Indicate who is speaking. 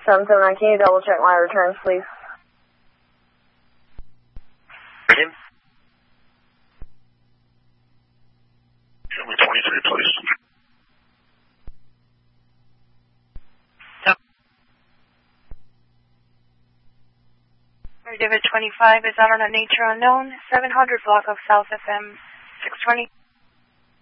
Speaker 1: 779, can you double check my returns, please?
Speaker 2: Ready? 23, please.
Speaker 3: David 25 is out on a nature unknown, 700 block of South FM 620.